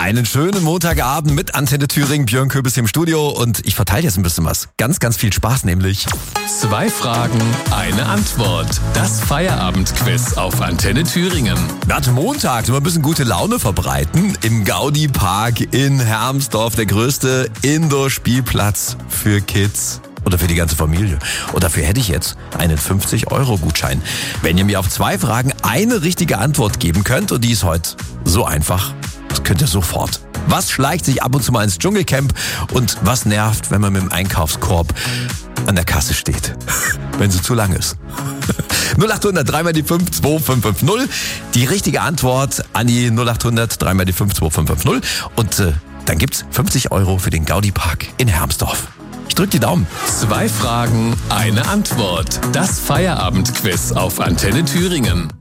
Einen schönen Montagabend mit Antenne Thüringen, Björn Köbis hier im Studio und ich verteile jetzt ein bisschen was. Ganz, ganz viel Spaß nämlich. 2 Fragen, eine Antwort. Das Feierabendquiz auf Antenne Thüringen. Nach Montag immer ein bisschen gute Laune verbreiten im Gaudi Park in Hermsdorf, der größte Indoor-Spielplatz für Kids. Oder für die ganze Familie. Und dafür hätte ich jetzt einen 50-Euro-Gutschein. Wenn ihr mir auf 2 Fragen eine richtige Antwort geben könnt, und die ist heute so einfach, das könnt ihr sofort. Was schleicht sich ab und zu mal ins Dschungelcamp und was nervt, wenn man mit dem Einkaufskorb an der Kasse steht? Wenn sie zu lang ist. 0800 3 mal die 5 2550. Die richtige Antwort an die 0800 3 mal die 5 2550. Und dann gibt's 50 Euro für den Gaudi Park in Hermsdorf. Ich drück die Daumen. 2 Fragen, eine Antwort. Das Feierabendquiz auf Antenne Thüringen.